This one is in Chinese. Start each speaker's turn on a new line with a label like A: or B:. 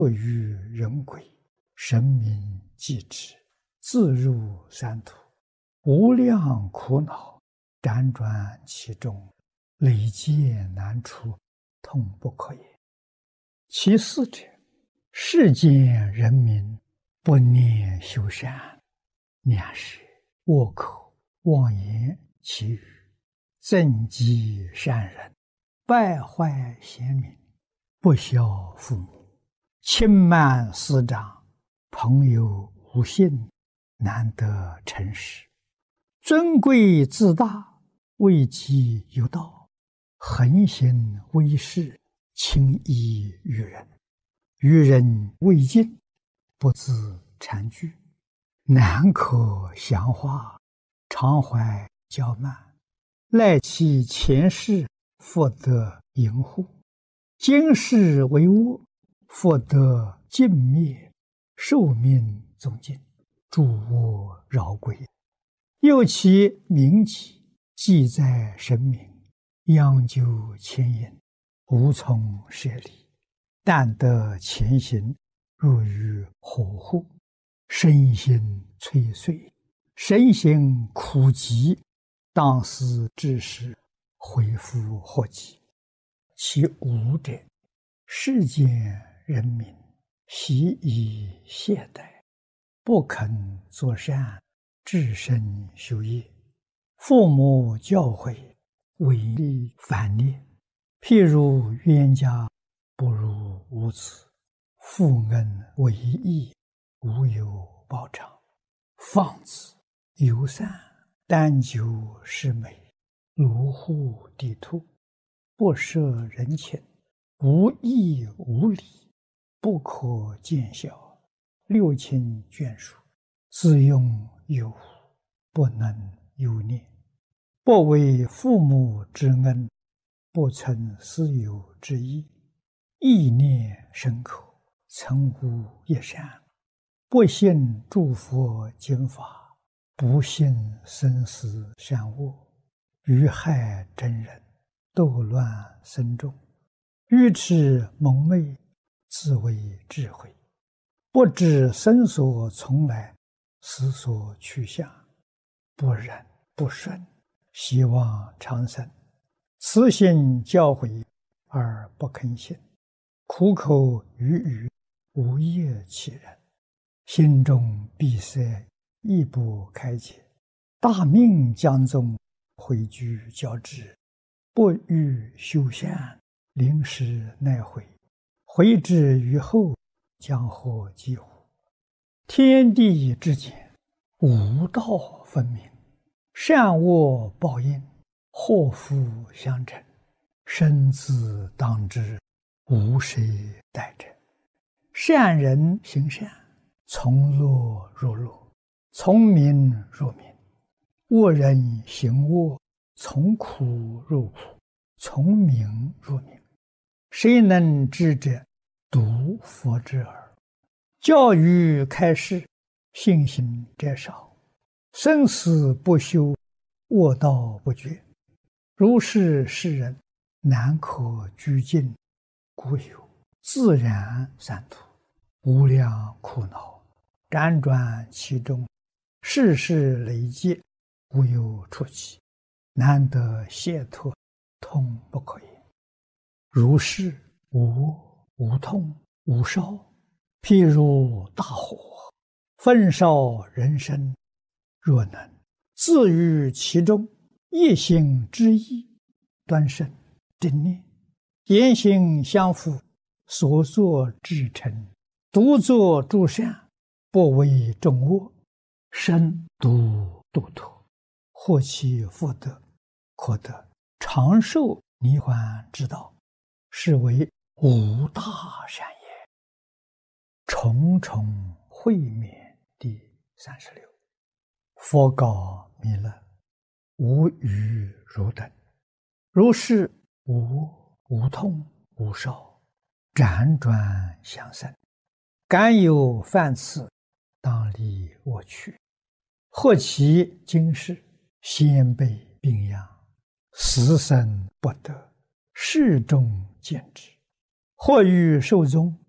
A: 不与人鬼，神明济之，自入三途，无量苦恼，辗转其中，累劫难出，痛不可言。其四者，世间人民不念修善，两是倭口妄言其语，增积善人，败坏贤明，不孝父母，轻慢师长，朋友无信，难得诚实，尊贵自大，位极有道，横行威势，轻易于人，与人未尽，不自惭惧，难可详化，常怀骄慢，赖其前世，复得淫护，今世为恶，复得尽灭，寿命终尽，诸恶饶归。又其名己，记在神明，央究牵引，无从舍离，但得前行，入于火户，身心摧碎，身心苦极，当思之时，恢复祸及。其五者，世间人民习以懈怠，不肯作善，至身修业，父母教诲，违逆反逆，譬如冤家不如无子，父恩为义，无有报偿，放子游散，单求是美，如护地兔，不摄人情，无义无礼，不可见效，六亲眷属，自用有无，不能有念，不为父母之恩，不存私有之意，意念深刻，曾无一善，不信诸佛经法，不信生死善恶，愚害真人，斗乱僧众，愚痴蒙昧，自为智慧，不知生所从来，死所去向，不忍不顺，希望长生，慈心教诲而不肯信，苦口语语，无业其人，心中闭塞，亦不开解，大命将终，回居交织，不欲修善，临时奈悔，悔之于后，将获几乎？天地之间，无道分明，善恶报应，祸福相承，生自当之，无谁代者。善人行善，从乐入乐，从名入名；恶人行恶，从苦入苦，从名入名。谁能知者？独佛之耳。教育开示，信心者少，生死不休，恶道不绝。如是世人，难可居尽，故有自然三途，无量苦恼，辗转其中，世事累积，无有出期，难得解脱，痛不可言。如是无无痛无烧，譬如大火，焚烧人身，若能自于其中，一心之意，端正正念，言行相符，所作至诚，独作诸善，不为众恶，身独度脱，获其福德，可得长寿涅槃之道，是为无大善也。重重会面第36。佛告弥勒：无余汝等，如是无无痛无烧，辗转相生，敢有犯次，当离我去。或其今世，先辈病殃，死生不得，世中见之；或于寿终，